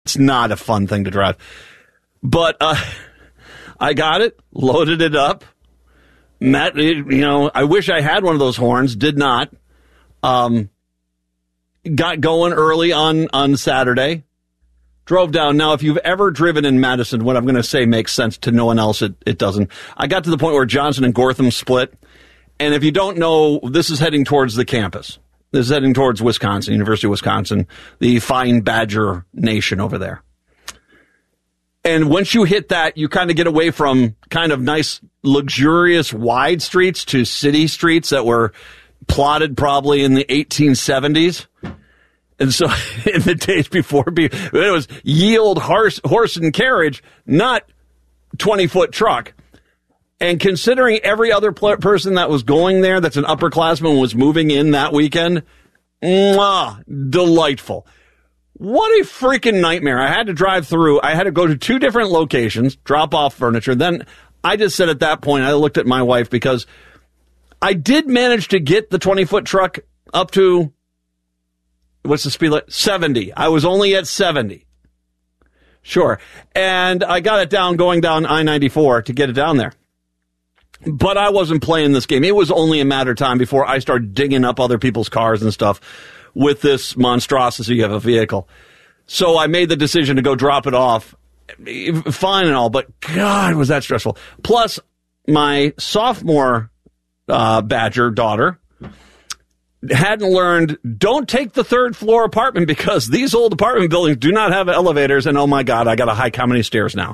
It's not a fun thing to drive. But I got it, loaded it up. Matt, I wish I had one of those horns. Did not. Got going early on Saturday. Drove down. Now, if you've ever driven in Madison, what I'm going to say makes sense to no one else. It doesn't. I got to the point where Johnson and Gortham split. And if you don't know, this is heading towards the campus. This is heading towards Wisconsin, University of Wisconsin, the fine Badger Nation over there. And once you hit that, you kind of get away from kind of nice, luxurious, wide streets to city streets that were plotted probably in the 1870s. And so in the days before, it was yield horse and carriage, not 20-foot truck. And considering every other person that was going there that's an upperclassman was moving in that weekend, delightful. What a freaking nightmare. I had to drive through. I had to go to 2 different locations, drop off furniture. Then I just said at that point, I looked at my wife because I did manage to get the 20-foot truck up to, what's the speed limit? 70. I was only at 70. Sure. And I got it down going down I-94 to get it down there. But I wasn't playing this game. It was only a matter of time before I started digging up other people's cars and stuff with this monstrosity of a vehicle. So I made the decision to go drop it off. Fine and all, but God, was that stressful. Plus, my sophomore Badger daughter hadn't learned, don't take the 3rd floor apartment because these old apartment buildings do not have elevators. And oh my God, I got to hike how many stairs now?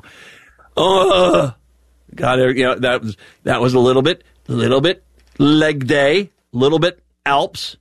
God, that was a little bit leg day, little bit Alps.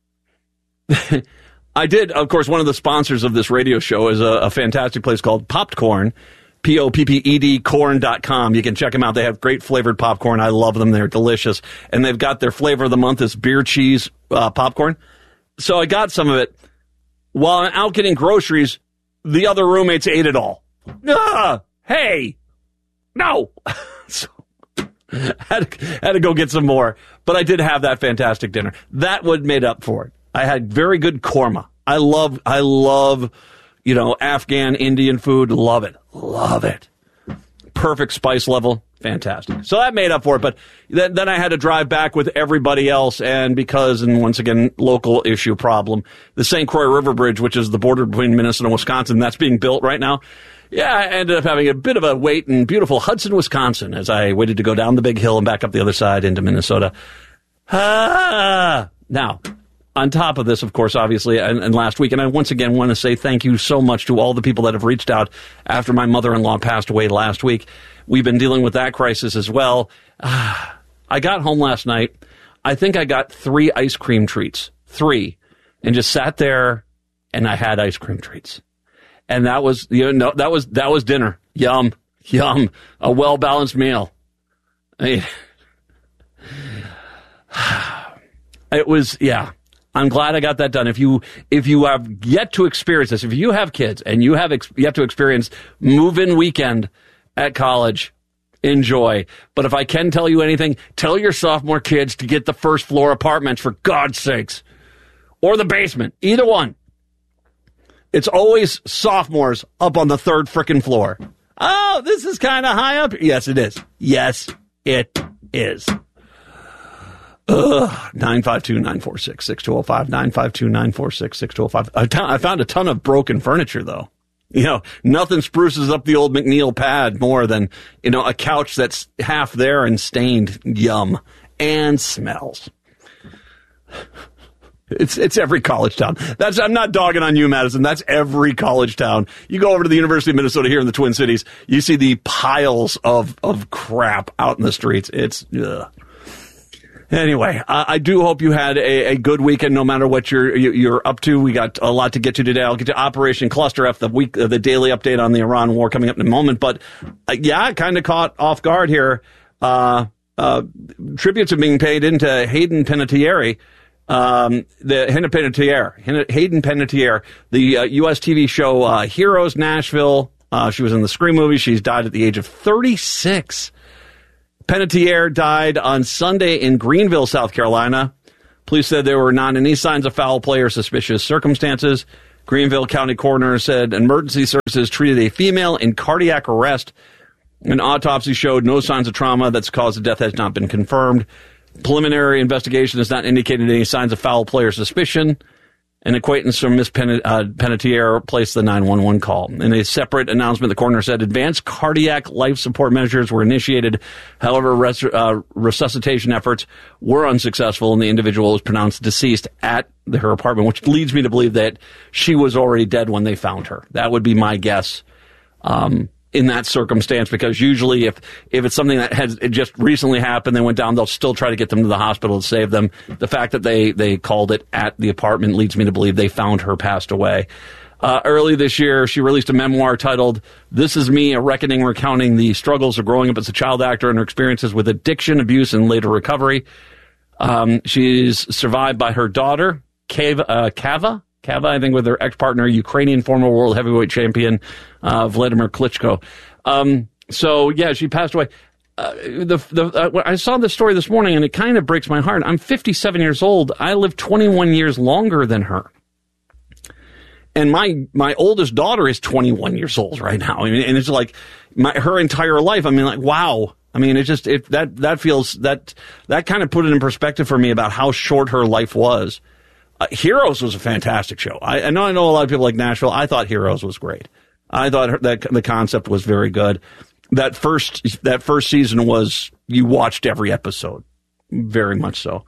I did, of course, one of the sponsors of this radio show is a fantastic place called Popcorn, Popped, corn.com. You can check them out. They have great flavored popcorn. I love them. They're delicious. And they've got their flavor of the month is beer cheese popcorn. So I got some of it. While I'm out getting groceries, the other roommates ate it all. Hey! No. So, had to go get some more. But I did have that fantastic dinner. That would made up for it. I had very good korma. I love, Afghan Indian food. Love it. Perfect spice level. Fantastic. So that made up for it. But then I had to drive back with everybody else. And once again, local issue problem, the St. Croix River Bridge, which is the border between Minnesota and Wisconsin, that's being built right now. Yeah, I ended up having a bit of a wait in beautiful Hudson, Wisconsin, as I waited to go down the big hill and back up the other side into Minnesota. Now, on top of this, of course, obviously, and last week, and I once again want to say thank you so much to all the people that have reached out after my mother-in-law passed away last week. We've been dealing with that crisis as well. I got home last night. I think I got 3 ice cream treats. 3. And just sat there, and I had ice cream treats. And that was dinner. Yum. A well-balanced meal. I mean, it was, yeah. I'm glad I got that done. If you have yet to experience this, if you have kids and you have yet to experience move-in weekend at college, enjoy. But if I can tell you anything, tell your sophomore kids to get the 1st floor apartments for God's sakes. Or the basement. Either one. It's always sophomores up on the 3rd frickin' floor. Oh, this is kind of high up. Yes, it is. Yes, it is. 952-946-6205, 952-946-6205. I found a ton of broken furniture, though. Nothing spruces up the old McNeil pad more than, a couch that's half there and stained. Yum. And smells. It's every college town. I'm not dogging on you, Madison. That's every college town. You go over to the University of Minnesota here in the Twin Cities, you see the piles of crap out in the streets. It's, ugh. Anyway, I do hope you had a good weekend, no matter what you're up to. We got a lot to get to today. I'll get to Operation Cluster F, the daily update on the Iran war coming up in a moment. But kind of caught off guard here. Tributes are being paid into Hayden Panettiere. Hayden Panettiere, the U.S. TV show Heroes Nashville. She was in the Scream movie. She's died at the age of 36. Panettiere died on Sunday in Greenville, South Carolina. Police said there were not any signs of foul play or suspicious circumstances. Greenville County coroner said emergency services treated a female in cardiac arrest. An autopsy showed no signs of trauma that's caused the death has not been confirmed. Preliminary investigation has not indicated any signs of foul play or suspicion. An acquaintance from Miss Pelletier placed the 911 call. In a separate announcement, the coroner said advanced cardiac life support measures were initiated. However, resuscitation efforts were unsuccessful, and the individual was pronounced deceased at her apartment, which leads me to believe that she was already dead when they found her. That would be my guess in that circumstance, because usually if it's something that has just recently happened, they went down, they'll still try to get them to the hospital to save them. The fact that they called it at the apartment leads me to believe they found her passed away. Early this year, she released a memoir titled This Is Me, a Reckoning, recounting the struggles of growing up as a child actor and her experiences with addiction, abuse, and later recovery. She's survived by her daughter, Kava, I think, with her ex-partner, Ukrainian former world heavyweight champion, Vladimir Klitschko. So, yeah, she passed away. I saw this story this morning, and it kind of breaks my heart. I'm 57 years old. I lived 21 years longer than her. And my oldest daughter is 21 years old right now. I mean, and it's like her entire life. I mean, like, wow. I mean, that kind of put it in perspective for me about how short her life was. Heroes was a fantastic show. I know a lot of people like Nashville. I thought Heroes was great. I thought that the concept was very good. That first season was, you watched every episode, very much so.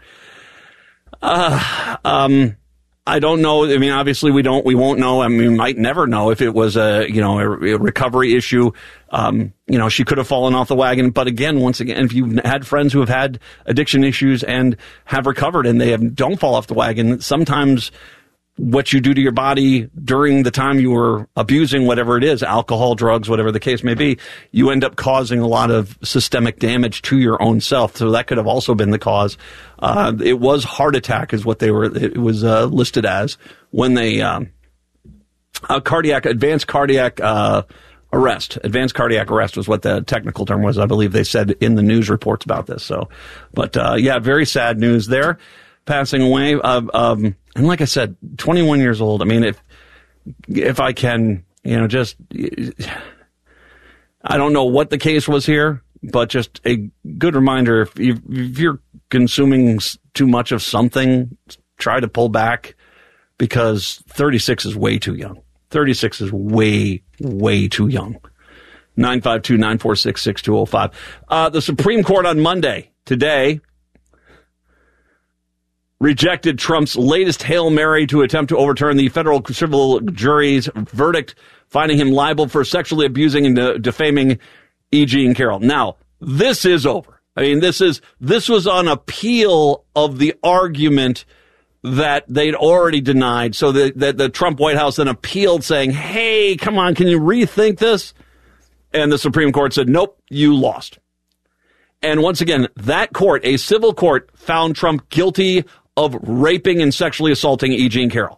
I don't know. I mean, obviously we won't know. I mean, we might never know if it was a recovery issue. She could have fallen off the wagon. But again, once again, if you've had friends who have had addiction issues and have recovered and don't fall off the wagon, sometimes what you do to your body during the time you were abusing whatever it is, alcohol, drugs, whatever the case may be, you end up causing a lot of systemic damage to your own self. So that could have also been the cause. It was heart attack is what it was listed as when they advanced cardiac arrest. Advanced cardiac arrest was what the technical term was. I believe they said in the news reports about this. So, but very sad news there. Passing away. And like I said, 21 years old. I mean, if I can, just, I don't know what the case was here, but just a good reminder, if you're consuming too much of something, try to pull back, because 36 is way too young. 36 is way, way too young. 952-946-6205. The Supreme Court on Monday, today, rejected Trump's latest Hail Mary to attempt to overturn the federal civil jury's verdict, finding him liable for sexually abusing and defaming E. Jean Carroll. Now, this is over. I mean, this was on appeal of the argument that they'd already denied. So the Trump White House then appealed, saying, hey, come on, can you rethink this? And the Supreme Court said, nope, you lost. And once again, that court, a civil court, found Trump guilty of raping and sexually assaulting E. Jean Carroll.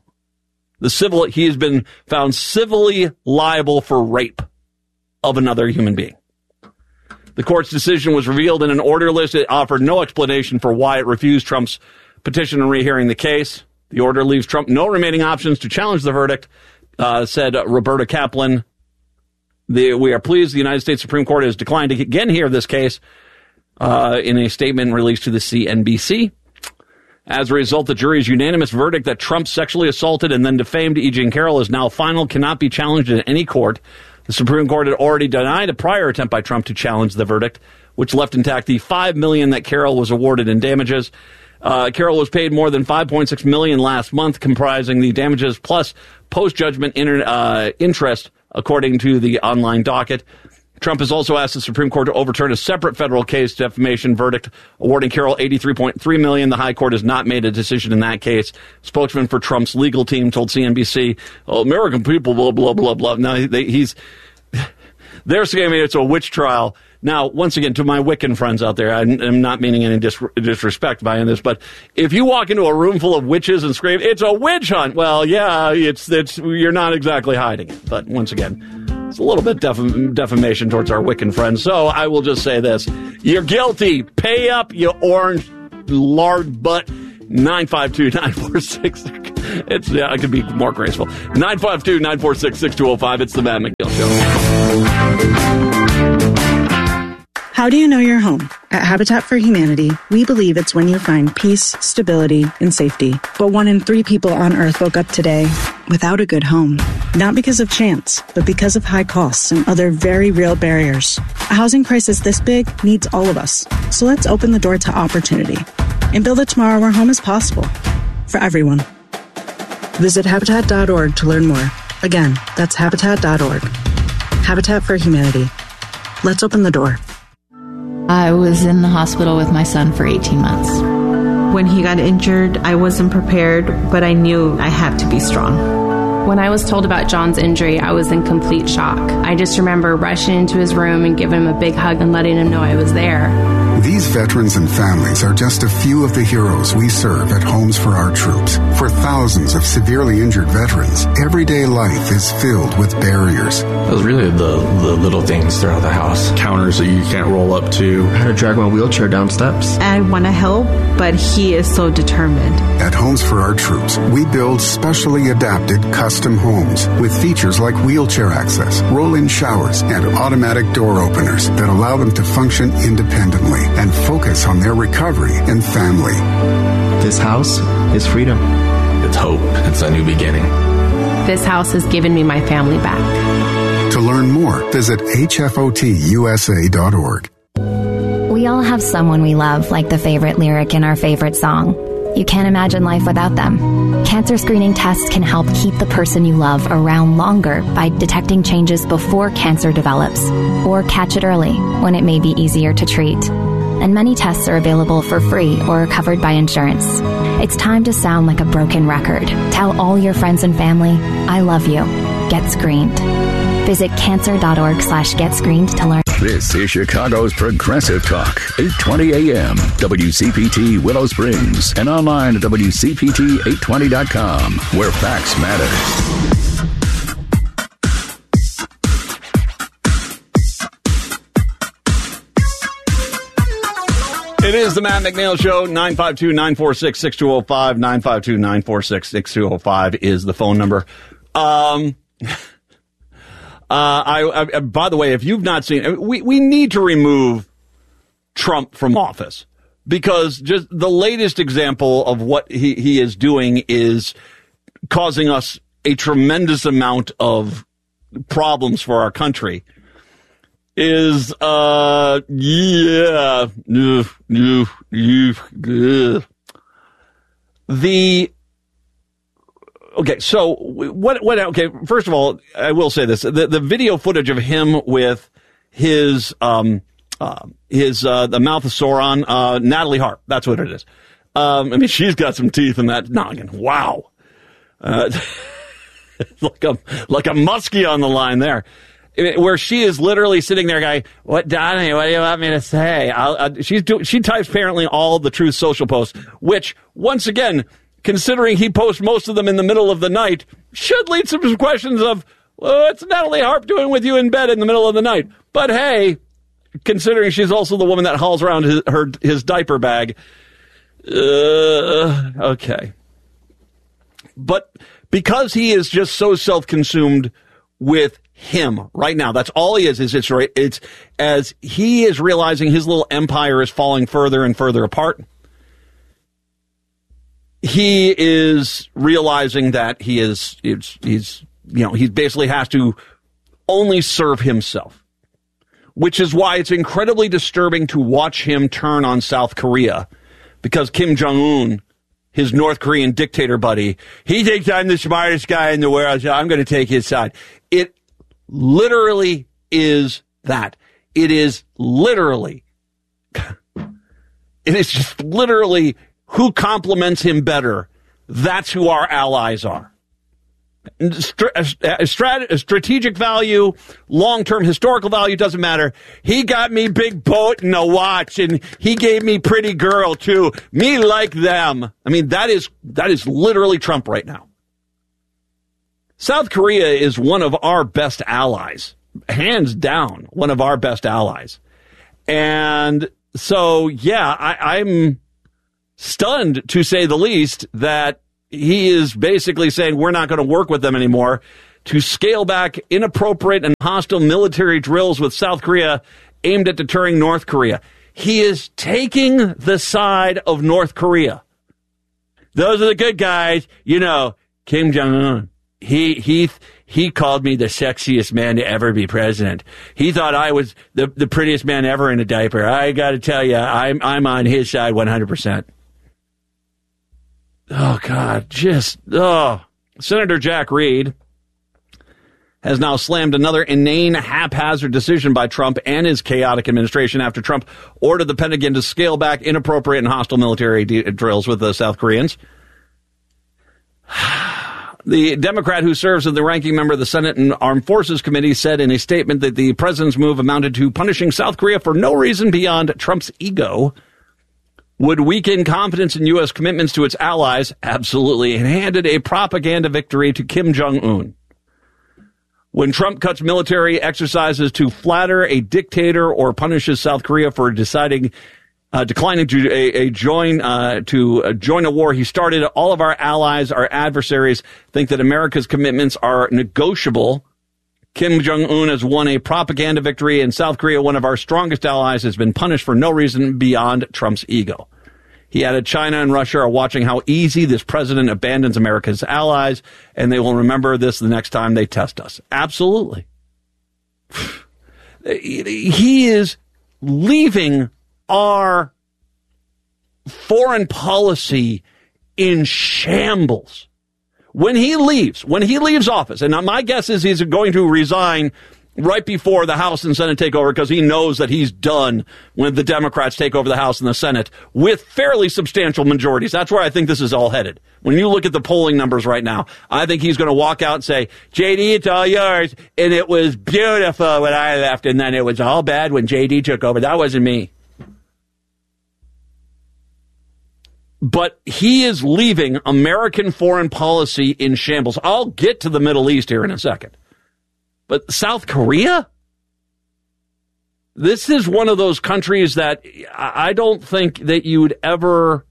He has been found civilly liable for rape of another human being. The court's decision was revealed in an order list. It offered no explanation for why it refused Trump's petition on rehearing the case. The order leaves Trump no remaining options to challenge the verdict, said Roberta Kaplan. We are pleased the United States Supreme Court has declined to again hear this case in a statement released to the CNBC. As a result, the jury's unanimous verdict that Trump sexually assaulted and then defamed E. Jean Carroll is now final, cannot be challenged in any court. The Supreme Court had already denied a prior attempt by Trump to challenge the verdict, which left intact the $5 million that Carroll was awarded in damages. Carroll was paid more than $5.6 million last month, comprising the damages plus post-judgment interest, according to the online docket. Trump has also asked the Supreme Court to overturn a separate federal case defamation verdict, awarding Carroll $83.3 million. The High Court has not made a decision in that case. Spokesman for Trump's legal team told CNBC, American people, blah, blah, blah, blah. Now, they're saying it's a witch trial. Now, once again, to my Wiccan friends out there, I'm not meaning any disrespect by this, but if you walk into a room full of witches and scream, it's a witch hunt, well, yeah, you're not exactly hiding it. But once again, it's a little bit defamation towards our Wiccan friends. So I will just say this. You're guilty. Pay up, you orange lard butt. 952-946. It could be more graceful. 952-946-6205. It's the Matt McNeil Show. How do you know you're home? At Habitat for Humanity, we believe it's when you find peace, stability, and safety. But 1 in 3 people on Earth woke up today without a good home. Not because of chance, but because of high costs and other very real barriers. A housing crisis this big needs all of us. So let's open the door to opportunity and build a tomorrow where home is possible for everyone. Visit Habitat.org to learn more. Again, that's Habitat.org. Habitat for Humanity. Let's open the door. I was in the hospital with my son for 18 months. When he got injured, I wasn't prepared, but I knew I had to be strong. When I was told about John's injury, I was in complete shock. I just remember rushing into his room and giving him a big hug and letting him know I was there. These veterans and families are just a few of the heroes we serve at Homes for Our Troops. For thousands of severely injured veterans, everyday life is filled with barriers. It was really the little things throughout the house. Counters that you can't roll up to. How to drag my wheelchair down steps. I want to help, but he is so determined. At Homes for Our Troops, we build specially adapted custom homes with features like wheelchair access, roll-in showers, and automatic door openers that allow them to function independently and focus on their recovery and family. This house is freedom. It's hope. It's a new beginning. This house has given me my family back. To learn more, visit hfotusa.org. We all have someone we love, like the favorite lyric in our favorite song. You can't imagine life without them. Cancer screening tests can help keep the person you love around longer by detecting changes before cancer develops, or catch it early when it may be easier to treat. And many tests are available for free or are covered by insurance. It's time to sound like a broken record. Tell all your friends and family, I love you. Get screened. Visit cancer.org/getscreened to learn. This is Chicago's Progressive Talk, 820 AM, WCPT Willow Springs, and online at WCPT820.com, where facts matter. It is the Matt McNeil Show. 952-946-6205. 952-946-6205 is the phone number. By the way, if you've not seen, we need to remove Trump from office, because just the latest example of what he is doing is causing us a tremendous amount of problems for our country. Okay, so okay, first of all, I will say this. The video footage of him with the mouth of Sauron, Natalie Harp, that's what it is. I mean, she's got some teeth in that noggin. Wow. Like a muskie on the line there. Where she is literally sitting there going, what, Donnie, what do you want me to say? She types apparently all the Truth Social posts, which, once again, considering he posts most of them in the middle of the night, should lead to some questions of, what's Natalie Harp doing with you in bed in the middle of the night? But hey, considering she's also the woman that hauls around his diaper bag, okay. But because he is just so self-consumed with him right now, that's all he is it's as he is realizing his little empire is falling further and further apart. He is realizing that he basically has to only serve himself, which is why it's incredibly disturbing to watch him turn on South Korea, because Kim Jong-un, his North Korean dictator buddy, he thinks I'm the smartest guy in the world, so I'm going to take his side. It literally is that. It is just literally who compliments him better. That's who our allies are. Strategic value, long-term historical value, doesn't matter. He got me big boat and a watch, and he gave me pretty girl too. Me like them. I mean, that is literally Trump right now. South Korea is one of our best allies, hands down, one of our best allies. And so, yeah, I'm stunned, to say the least, that he is basically saying we're not going to work with them anymore to scale back inappropriate and hostile military drills with South Korea aimed at deterring North Korea. He is taking the side of North Korea. Those are the good guys. You know, Kim Jong-un, he called me the sexiest man to ever be president. He thought I was the prettiest man ever in a diaper. I got to tell you, I'm on his side 100%. Oh, God, Senator Jack Reed has now slammed another inane, haphazard decision by Trump and his chaotic administration after Trump ordered the Pentagon to scale back inappropriate and hostile military drills with the South Koreans. The Democrat who serves as the ranking member of the Senate and Armed Forces Committee said in a statement that the president's move amounted to punishing South Korea for no reason beyond Trump's ego, would weaken confidence in U.S. commitments to its allies, absolutely, and handed a propaganda victory to Kim Jong-un. When Trump cuts military exercises to flatter a dictator or punishes South Korea for declining to join a war he started, all of our allies, our adversaries, think that America's commitments are negotiable. Kim Jong-un has won a propaganda victory, and South Korea, one of our strongest allies, has been punished for no reason beyond Trump's ego. He added, China and Russia are watching how easy this president abandons America's allies, and they will remember this the next time they test us. Absolutely. He is leaving our foreign policy in shambles. When he leaves office, and my guess is he's going to resign right before the House and Senate take over because he knows that he's done when the Democrats take over the House and the Senate with fairly substantial majorities. That's where I think this is all headed. When you look at the polling numbers right now, I think he's going to walk out and say, JD, it's all yours, and it was beautiful when I left, and then it was all bad when JD took over. That wasn't me. But he is leaving American foreign policy in shambles. I'll get to the Middle East here in a second. But South Korea? This is one of those countries that I don't think that you would ever...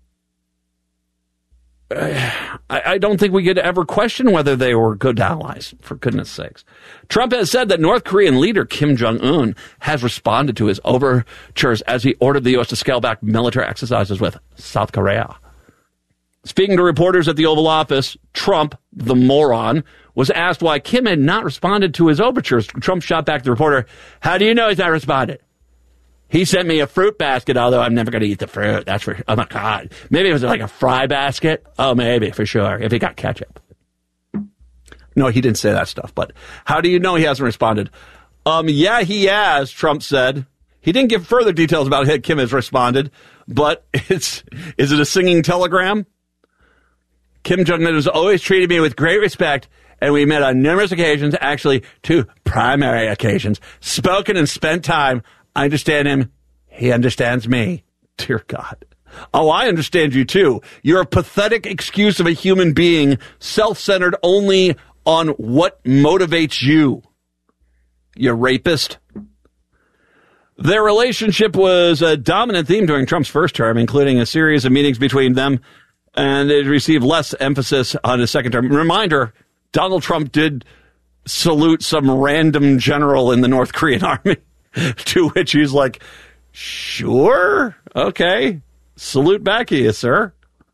I don't think we could ever question whether they were good allies, for goodness sakes. Trump has said that North Korean leader Kim Jong-un has responded to his overtures as he ordered the U.S. to scale back military exercises with South Korea. Speaking to reporters at the Oval Office, Trump, the moron, was asked why Kim had not responded to his overtures. Trump shot back to the reporter, how do you know he's not responded? He sent me a fruit basket, although I'm never going to eat the fruit. That's for, oh my God. Maybe it was like a fry basket. Oh, maybe, for sure, if he got ketchup. No, he didn't say that stuff, but how do you know he hasn't responded? Yeah, he has, Trump said. He didn't give further details about how Kim has responded, but is it a singing telegram? Kim Jong-un has always treated me with great respect, and we met on numerous occasions, actually 2 primary occasions, spoken and spent time. I understand him. He understands me. Dear God. Oh, I understand you too. You're a pathetic excuse of a human being, self-centered only on what motivates you. You rapist. Their relationship was a dominant theme during Trump's first term, including a series of meetings between them, and it received less emphasis on his second term. Reminder, Donald Trump did salute some random general in the North Korean army, to which he's like, sure, okay, salute back to you, sir.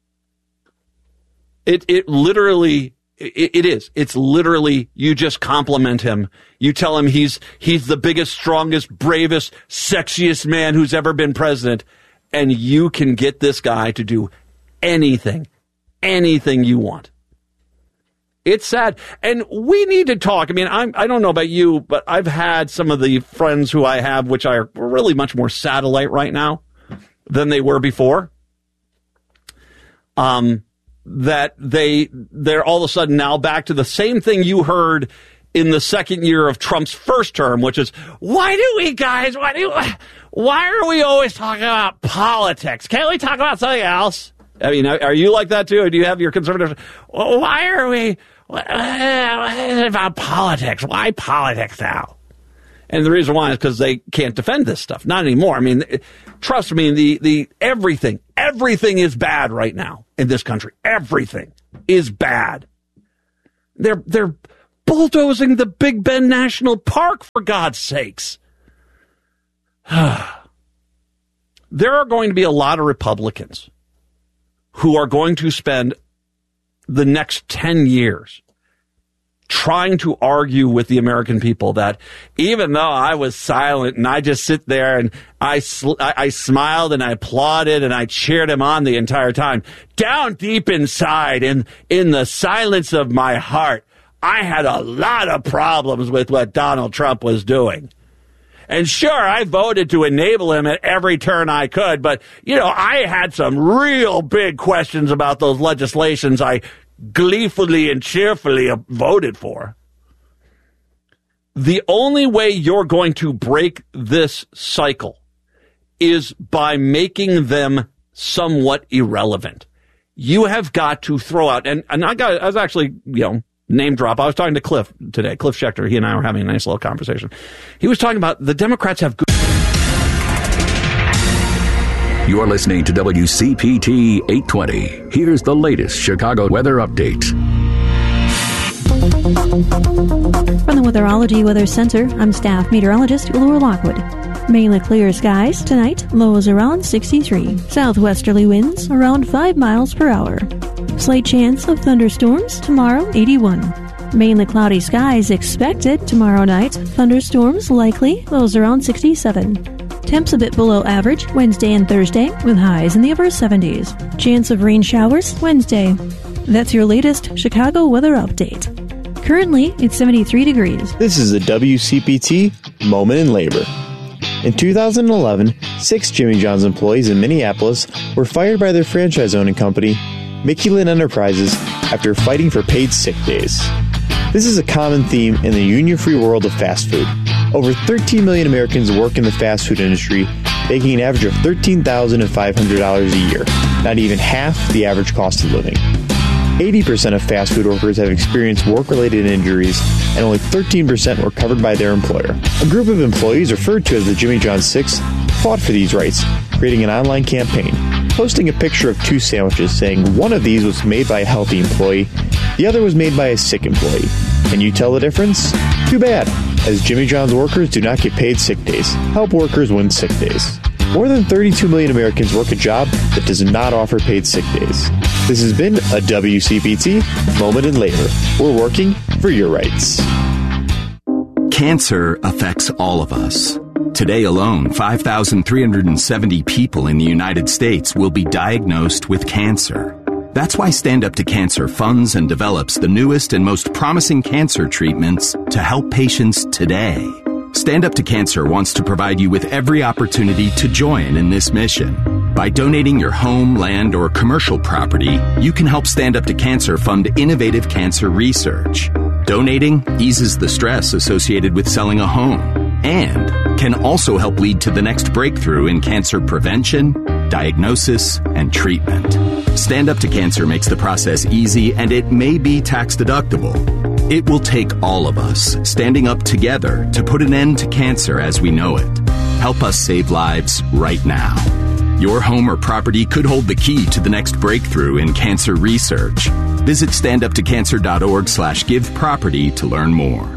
It literally, it is. It's literally, you just compliment him. You tell him he's the biggest, strongest, bravest, sexiest man who's ever been president, and you can get this guy to do anything you want. It's sad. And we need to talk. I mean, I don't know about you, but I've had some of the friends who I have, which are really much more satellite right now than they were before. That they're all of a sudden now back to the same thing you heard in the second year of Trump's first term, which is, why are we always talking about politics? Can't we talk about something else? I mean, are you like that too? Or do you have your conservative? Why are we about politics? Why politics now? And the reason why is because they can't defend this stuff. Not anymore. I mean, trust me, the everything is bad right now in this country. Everything. is bad. They're bulldozing the Big Bend National Park, for God's sakes. There are going to be a lot of Republicans who are going to spend the next 10 years trying to argue with the American people that even though I was silent and I just sit there and I smiled and I applauded and I cheered him on the entire time, down deep inside in the silence of my heart, I had a lot of problems with what Donald Trump was doing. And sure, I voted to enable him at every turn I could, but, I had some real big questions about those legislations I gleefully and cheerfully voted for. The only way you're going to break this cycle is by making them somewhat irrelevant. You have got to throw out, and I was actually, name drop. I was talking to Cliff today, Cliff Schechter. He and I were having a nice little conversation. He was talking about the Democrats have good. You're listening to WCPT 820. Here's the latest Chicago weather update. From the Weatherology Weather Center, I'm staff meteorologist Laura Lockwood. Mainly clear skies tonight, lows around 63. Southwesterly winds around 5 miles per hour. Slight chance of thunderstorms tomorrow, 81. Mainly cloudy skies expected tomorrow night. Thunderstorms likely, lows around 67. Temps a bit below average Wednesday and Thursday with highs in the upper 70s. Chance of rain showers Wednesday. That's your latest Chicago weather update. Currently, it's 73 degrees. This is a WCPT Moment in Labor. In 2011, 6 Jimmy John's employees in Minneapolis were fired by their franchise-owning company, Mickey Lynn Enterprises, after fighting for paid sick days. This is a common theme in the union-free world of fast food. Over 13 million Americans work in the fast food industry, making an average of $13,500 a year, not even half the average cost of living. 80% of fast food workers have experienced work-related injuries, and only 13% were covered by their employer. A group of employees referred to as the Jimmy John's Six fought for these rights, creating an online campaign, posting a picture of 2 sandwiches saying one of these was made by a healthy employee, the other was made by a sick employee. Can you tell the difference? Too bad, as Jimmy John's workers do not get paid sick days. Help workers win sick days. More than 32 million Americans work a job that does not offer paid sick days. This has been a WCPT Moment in Labor. We're working for your rights. Cancer affects all of us. Today alone, 5,370 people in the United States will be diagnosed with cancer. That's why Stand Up to Cancer funds and develops the newest and most promising cancer treatments to help patients today. Stand Up to Cancer wants to provide you with every opportunity to join in this mission. By donating your home, land, or commercial property, you can help Stand Up to Cancer fund innovative cancer research. Donating eases the stress associated with selling a home and can also help lead to the next breakthrough in cancer prevention, diagnosis, and treatment. Stand Up to Cancer makes the process easy, and it may be tax deductible. It will take all of us standing up together to put an end to cancer as we know it. Help us save lives right now. Your home or property could hold the key to the next breakthrough in cancer research. Visit standuptocancer.org/giveproperty to learn more.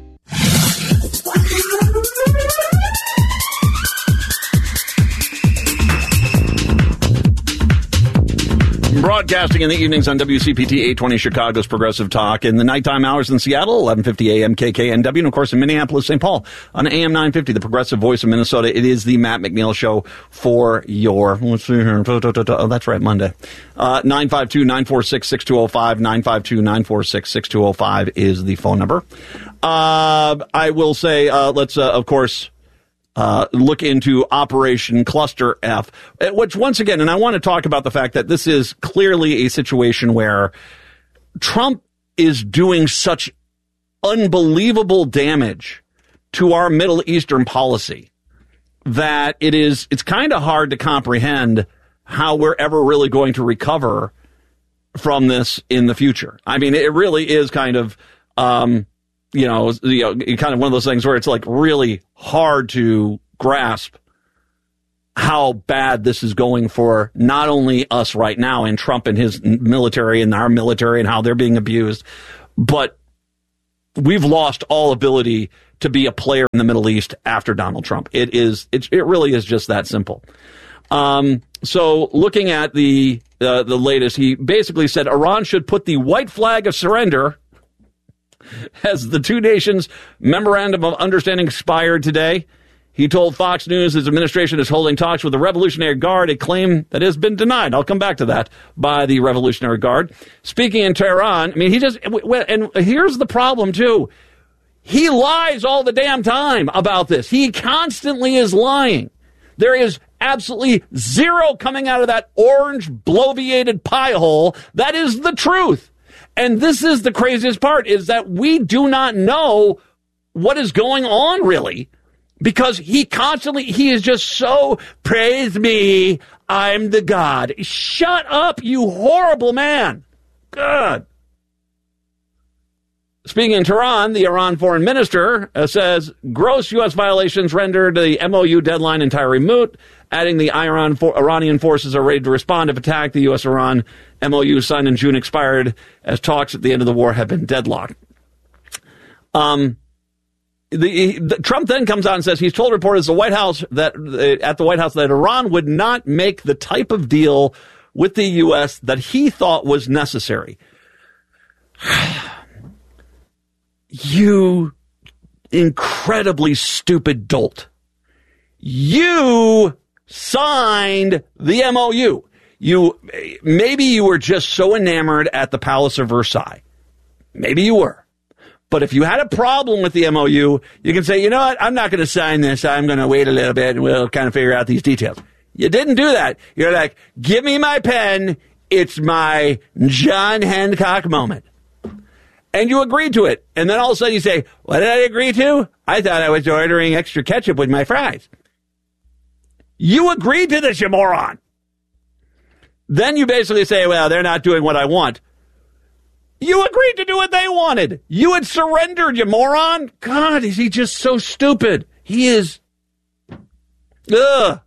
Broadcasting in the evenings on WCPT 820 Chicago's Progressive Talk. In the nighttime hours in Seattle, 1150 AM KKNW. And, of course, in Minneapolis, St. Paul on AM 950, the Progressive Voice of Minnesota. It is the Matt McNeil Show for your, let's see here. Oh, that's right, Monday. 952-946-6205. 952-946-6205 is the phone number. I will say, let's, of course, look into Operation Cluster F, which once again, and I want to talk about the fact that this is clearly a situation where Trump is doing such unbelievable damage to our Middle Eastern policy that it's kind of hard to comprehend how we're ever really going to recover from this in the future. I mean, it really is kind of, kind of one of those things where it's like really hard to grasp how bad this is going for not only us right now and Trump and his military and our military and how they're being abused, but we've lost all ability to be a player in the Middle East after Donald Trump. It really is just that simple. So looking at the latest, he basically said Iran should put the white flag of surrender as the two nations memorandum of understanding expired today. He told Fox News his administration is holding talks with the Revolutionary Guard, a claim that has been denied. I'll come back to that by the Revolutionary Guard. Speaking in Tehran, I mean, and here's the problem too. He lies all the damn time about this. He constantly is lying. There is absolutely zero coming out of that orange bloviated pie hole. That is the truth. And this is the craziest part, is that we do not know what is going on really. Because he is just so, praise me, I'm the God. Shut up, you horrible man. God. Speaking in Tehran, the Iran foreign minister says gross U.S. violations rendered the MOU deadline entirely moot, adding the Iranian forces are ready to respond if attacked. The U.S.-Iran MOU signed in June expired as talks at the end of the war have been deadlocked. Trump then comes out and says he's told reporters at the White House that Iran would not make the type of deal with the U.S. that he thought was necessary. You incredibly stupid dolt. You signed the MOU. Maybe you were just so enamored at the Palace of Versailles. Maybe you were. But if you had a problem with the MOU, you can say, you know what, I'm not going to sign this. I'm going to wait a little bit and we'll kind of figure out these details. You didn't do that. You're like, give me my pen. It's my John Hancock moment. And you agreed to it. And then all of a sudden you say, what did I agree to? I thought I was ordering extra ketchup with my fries. You agreed to this, you moron. Then you basically say, well, they're not doing what I want. You agreed to do what they wanted. You had surrendered, you moron. God, is he just so stupid? He is. Ugh.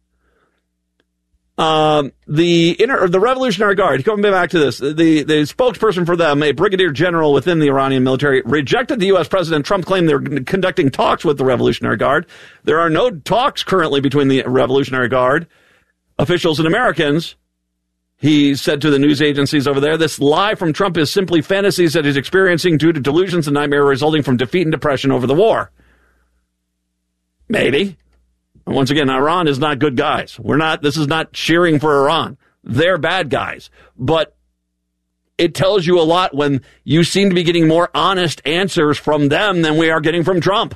The Revolutionary Guard, coming back to this, the spokesperson for them, a brigadier general within the Iranian military, rejected the U.S. President Trump claim they're conducting talks with the Revolutionary Guard. There are no talks currently between the Revolutionary Guard officials and Americans. He said to the news agencies over there, this lie from Trump is simply fantasies that he's experiencing due to delusions and nightmare resulting from defeat and depression over the war. Maybe. And once again, Iran is not good guys. This is not cheering for Iran. They're bad guys. But it tells you a lot when you seem to be getting more honest answers from them than we are getting from Trump.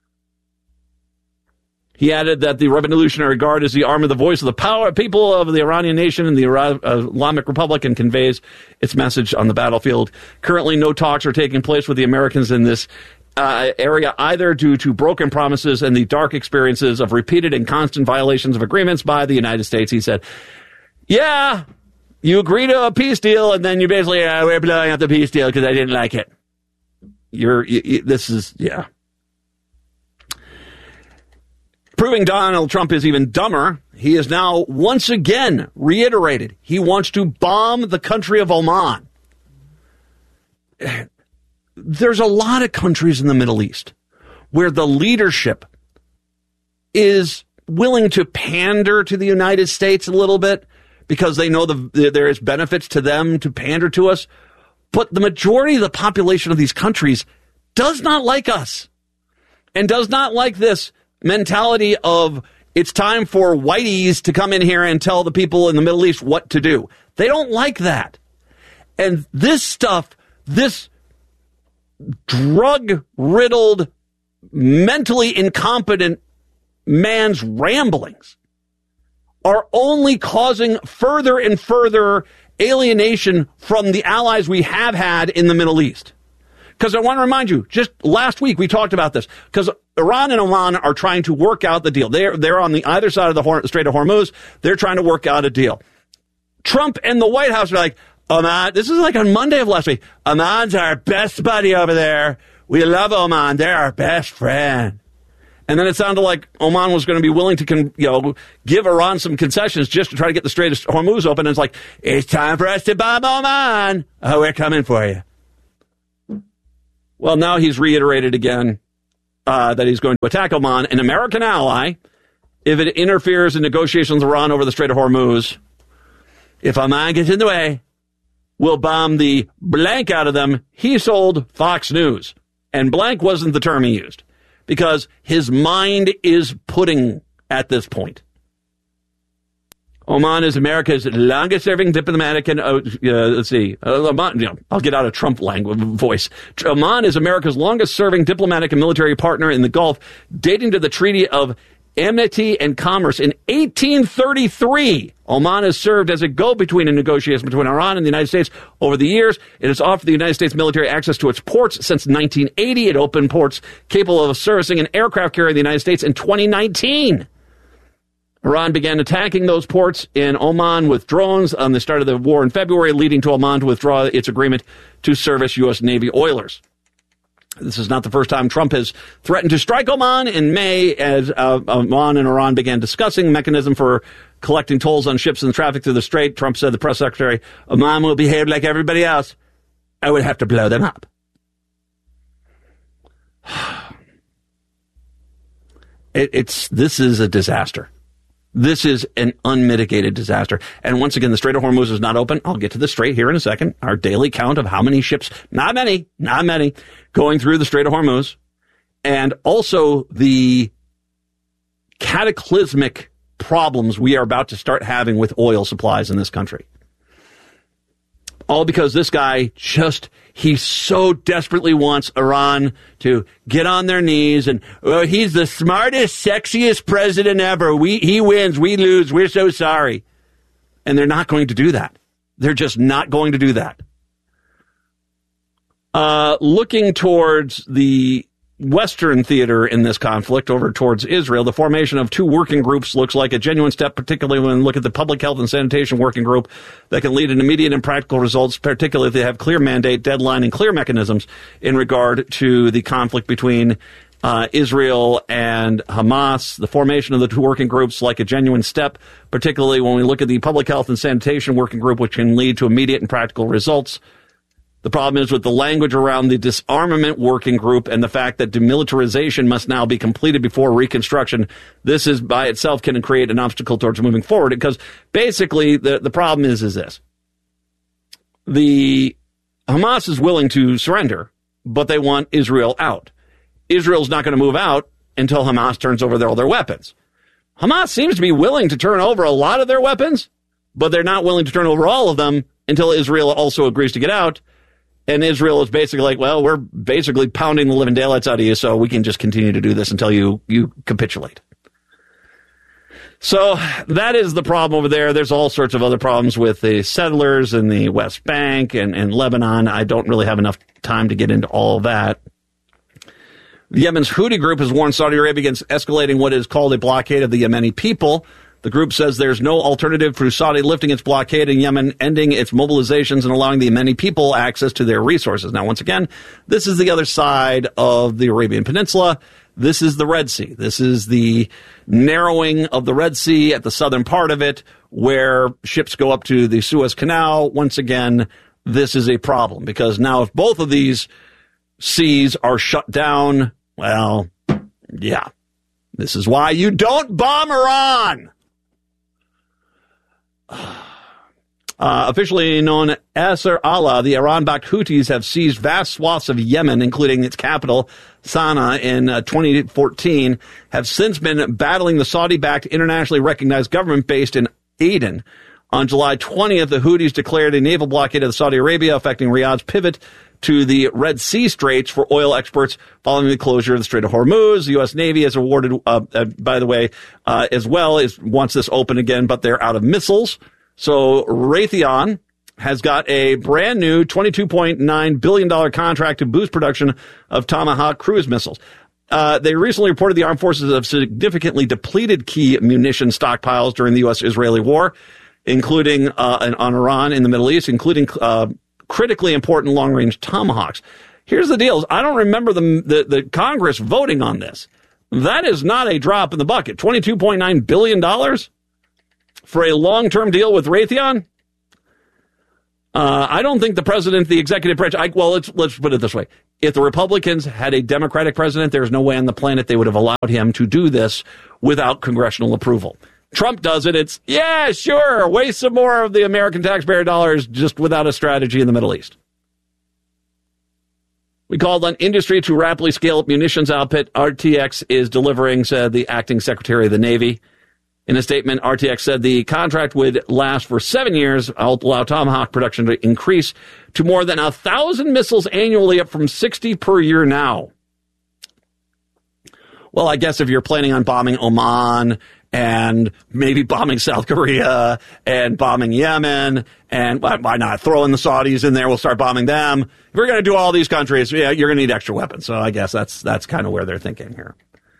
He added that the Revolutionary Guard is the arm of the voice of the people of the Iranian nation and the Islamic Republic and conveys its message on the battlefield. Currently, no talks are taking place with the Americans in this area either due to broken promises and the dark experiences of repeated and constant violations of agreements by the United States. He said, yeah, you agree to a peace deal and then you basically, we're blowing up the peace deal because I didn't like it. Yeah. Proving Donald Trump is even dumber, he has now once again reiterated he wants to bomb the country of Oman. There's a lot of countries in the Middle East where the leadership is willing to pander to the United States a little bit because they know there is benefits to them to pander to us. But the majority of the population of these countries does not like us and does not like this mentality of it's time for whiteys to come in here and tell the people in the Middle East what to do. They don't like that. And this stuff, this drug-riddled, mentally incompetent man's ramblings are only causing further and further alienation from the allies we have had in the Middle East. Because I want to remind you, just last week we talked about this, because Iran and Oman are trying to work out the deal. They're on the either side of the Strait of Hormuz. They're trying to work out a deal. Trump and the White House are like, Oman, this is like on Monday of last week, Oman's our best buddy over there. We love Oman. They're our best friend. And then it sounded like Oman was going to be willing to, give Iran some concessions just to try to get the Strait of Hormuz open. And it's like, it's time for us to bomb Oman. Oh, we're coming for you. Well, now he's reiterated again that he's going to attack Oman, an American ally, if it interferes in negotiations with Iran over the Strait of Hormuz. If Oman gets in the way, we'll bomb the blank out of them. He sold Fox News. And blank wasn't the term he used, because his mind is pudding at this point. Oman is America's longest-serving diplomatic and, I'll get out of Trump language voice. Oman is America's longest-serving diplomatic and military partner in the Gulf, dating to the Treaty of Amity and Commerce in 1833. Oman has served as a go-between in negotiations between Iran and the United States over the years. It has offered the United States military access to its ports since 1980. It opened ports capable of servicing an aircraft carrier in the United States in 2019. Iran began attacking those ports in Oman with drones on the start of the war in February, leading to Oman to withdraw its agreement to service U.S. Navy oilers. This is not the first time Trump has threatened to strike Oman. In May, as Oman and Iran began discussing mechanism for collecting tolls on ships and traffic through the Strait, Trump said, the press secretary, Oman will behave like everybody else. I would have to blow them up. This is a disaster. This is an unmitigated disaster. And once again, the Strait of Hormuz is not open. I'll get to the Strait here in a second. Our daily count of how many ships, not many, going through the Strait of Hormuz. And also the cataclysmic problems we are about to start having with oil supplies in this country. All because this guy he so desperately wants Iran to get on their knees and, he's the smartest, sexiest president ever. He wins, we lose, we're so sorry. And they're not going to do that. They're just not going to do that. Looking towards the Western theater in this conflict over towards Israel, the formation of two working groups looks like a genuine step, particularly when we look at the Public Health and Sanitation Working Group that can lead in immediate and practical results, particularly if they have clear mandate, deadline, and clear mechanisms in regard to the conflict between Israel and Hamas. The formation of the two working groups like a genuine step, particularly when we look at the Public Health and Sanitation Working Group, which can lead to immediate and practical results. The problem is with the language around the disarmament working group and the fact that demilitarization must now be completed before reconstruction. This is by itself can create an obstacle towards moving forward, because basically the problem is this. The Hamas is willing to surrender, but they want Israel out. Israel's not going to move out until Hamas turns over all their weapons. Hamas seems to be willing to turn over a lot of their weapons, but they're not willing to turn over all of them until Israel also agrees to get out. And Israel is basically like, well, we're basically pounding the living daylights out of you, so we can just continue to do this until you capitulate. So that is the problem over there. There's all sorts of other problems with the settlers in the West Bank and Lebanon. I don't really have enough time to get into all of that. Yemen's Houthi group has warned Saudi Arabia against escalating what is called a blockade of the Yemeni people. The group says there's no alternative for Saudi lifting its blockade in Yemen, ending its mobilizations, and allowing the Yemeni people access to their resources. Now, once again, this is the other side of the Arabian Peninsula. This is the Red Sea. This is the narrowing of the Red Sea at the southern part of it, where ships go up to the Suez Canal. Once again, this is a problem, because now if both of these seas are shut down, well, yeah, this is why you don't bomb Iran. Officially known as Nasr Allah, the Iran-backed Houthis have seized vast swaths of Yemen, including its capital, Sana'a, in 2014, have since been battling the Saudi-backed, internationally recognized government based in Aden. On July 20th, the Houthis declared a naval blockade of Saudi Arabia, affecting Riyadh's pivot to the Red Sea Straits for oil exports following the closure of the Strait of Hormuz. The U.S. Navy has awarded, by the way, as well, wants this open again, but they're out of missiles. So Raytheon has got a brand new $22.9 billion contract to boost production of Tomahawk cruise missiles. They recently reported the armed forces have significantly depleted key munition stockpiles during the U.S.-Israeli war, including on Iran in the Middle East, including critically important long-range Tomahawks. Here's the deal. I don't remember the Congress voting on this. That is not a drop in the bucket. $22.9 billion for a long-term deal with Raytheon? I don't think the president, the executive branch, let's put it this way. If the Republicans had a Democratic president, there's no way on the planet they would have allowed him to do this without congressional approval. Trump does it. It's, yeah, sure, waste some more of the American taxpayer dollars just without a strategy in the Middle East. We called on industry to rapidly scale up munitions output. RTX is delivering, said the acting secretary of the Navy. In a statement, RTX said the contract would last for 7 years, allow Tomahawk production to increase to more than 1,000 missiles annually, up from 60 per year now. Well, I guess if you're planning on bombing Oman and maybe bombing South Korea and bombing Yemen, and why not throw in the Saudis in there? We'll start bombing them. If we're going to do all these countries, yeah, you're going to need extra weapons. So I guess that's kind of where they're thinking here.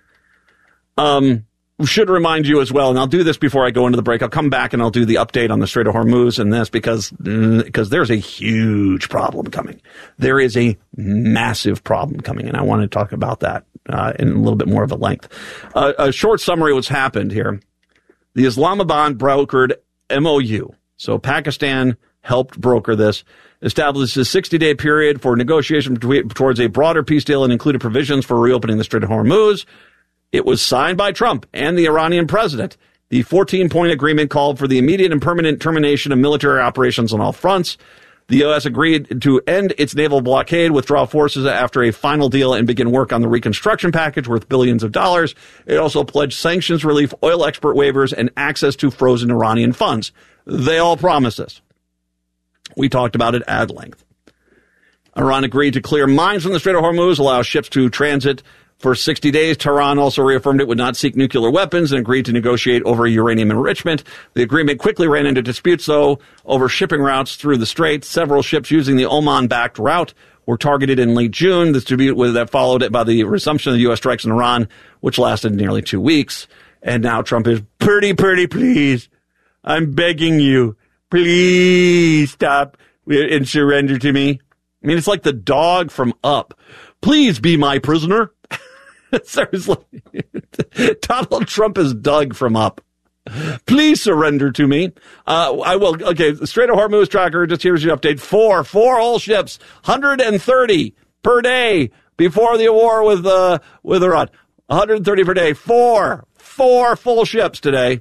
Should remind you as well, and I'll do this before I go into the break. I'll come back and I'll do the update on the Strait of Hormuz and this because there's a huge problem coming. There is a massive problem coming, and I want to talk about that in a little bit more of a length. A short summary of what's happened here. The Islamabad brokered MOU. So Pakistan helped broker this, established a 60-day period for negotiation towards a broader peace deal and included provisions for reopening the Strait of Hormuz. It was signed by Trump and the Iranian president. The 14-point agreement called for the immediate and permanent termination of military operations on all fronts. The U.S. agreed to end its naval blockade, withdraw forces after a final deal, and begin work on the reconstruction package worth billions of dollars. It also pledged sanctions relief, oil export waivers, and access to frozen Iranian funds. They all promised this. We talked about it at length. Iran agreed to clear mines from the Strait of Hormuz, allow ships to transit for 60 days. Tehran also reaffirmed it would not seek nuclear weapons and agreed to negotiate over uranium enrichment. The agreement quickly ran into disputes, though, over shipping routes through the strait. Several ships using the Oman-backed route were targeted in late June. The dispute that followed by the resumption of the U.S. strikes in Iran, which lasted nearly 2 weeks. And now Trump is, pretty please, I'm begging you, please stop and surrender to me. I mean, it's like the dog from Up. Please be my prisoner. Seriously, Donald Trump is Doug from Up. Please surrender to me. I will. Okay, the Strait of Hormuz tracker, just here's your update. Four whole ships, 130 per day before the war with Iran. 130 per day. Four full ships today.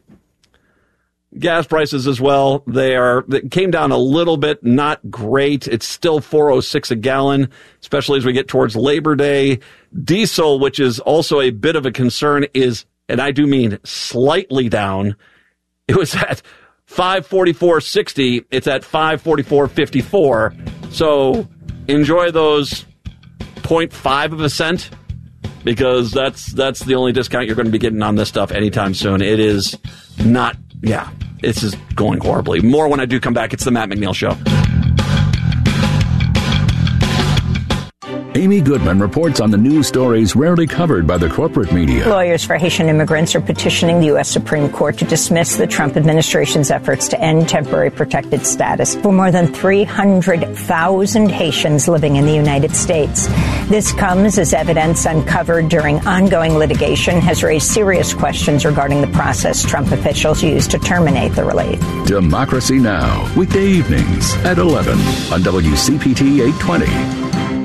Gas prices as well. They came down a little bit, not great. It's still $4.06 a gallon, especially as we get towards Labor Day. Diesel, which is also a bit of a concern, is, and I do mean slightly down. It was at $5.44.60. It's at $5.44.54. So enjoy those 0.5 of a cent, because that's the only discount you're going to be getting on this stuff anytime soon. It is not. Yeah, this is going horribly. More when I do come back. It's the Matt McNeil Show. Amy Goodman reports on the news stories rarely covered by the corporate media. Lawyers for Haitian immigrants are petitioning the U.S. Supreme Court to dismiss the Trump administration's efforts to end temporary protected status for more than 300,000 Haitians living in the United States. This comes as evidence uncovered during ongoing litigation has raised serious questions regarding the process Trump officials used to terminate the relief. Democracy Now! Weekday evenings at 11 on WCPT 820.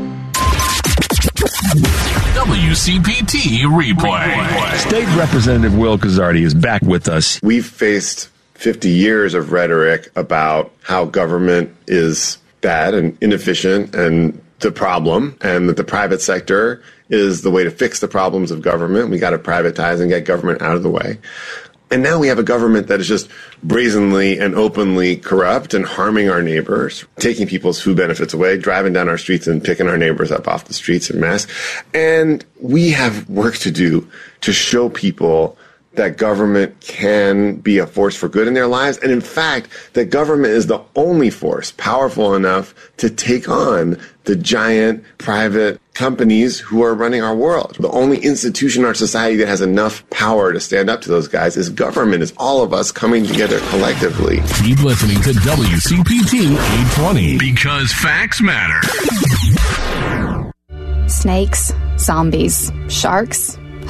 WCPT replay. State Representative Will Guzzardi is back with us. We've faced 50 years of rhetoric about how government is bad and inefficient and the problem, and that the private sector is the way to fix the problems of government. We got to privatize and get government out of the way. And now we have a government that is just brazenly and openly corrupt and harming our neighbors, taking people's food benefits away, driving down our streets and picking our neighbors up off the streets en masse. And we have work to do to show people that government can be a force for good in their lives. And in fact, that government is the only force powerful enough to take on the giant private companies who are running our world. The only institution in our society that has enough power to stand up to those guys is government. It's all of us coming together collectively. Keep listening to WCPT 820 because facts matter. Snakes, zombies, sharks,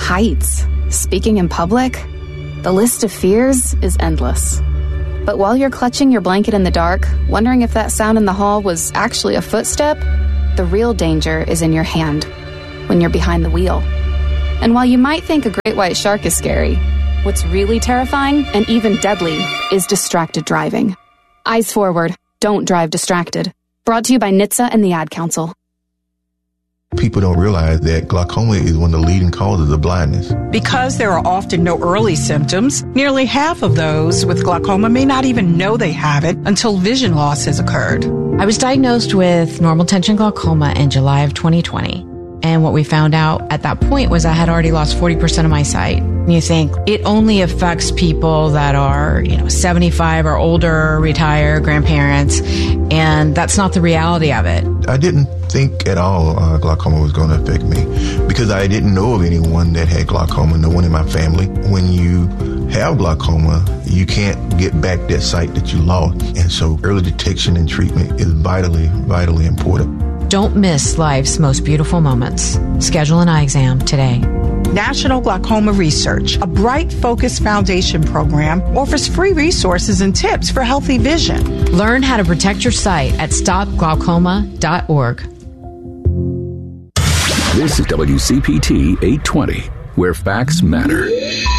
Heights. Speaking in public. The list of fears is endless. But while you're clutching your blanket in the dark, wondering if that sound in the hall was actually a footstep, the real danger is in your hand, when you're behind the wheel. And while you might think a great white shark is scary, what's really terrifying and even deadly is distracted driving. Eyes forward. Don't drive distracted. Brought to you by NHTSA and the Ad Council. People don't realize that glaucoma is one of the leading causes of blindness. Because there are often no early symptoms, nearly half of those with glaucoma may not even know they have it until vision loss has occurred. I was diagnosed with normal tension glaucoma in July of 2020. And what we found out at that point was I had already lost 40% of my sight. And you think it only affects people that are, 75 or older, retired, grandparents. And that's not the reality of it. I didn't think at all glaucoma was going to affect me because I didn't know of anyone that had glaucoma, no one in my family. When you have glaucoma, you can't get back that sight that you lost. And so early detection and treatment is vitally, vitally important. Don't miss life's most beautiful moments. Schedule an eye exam today. National Glaucoma Research, a Bright Focus Foundation program, offers free resources and tips for healthy vision. Learn how to protect your sight at stopglaucoma.org. This is WCPT 820, where facts matter.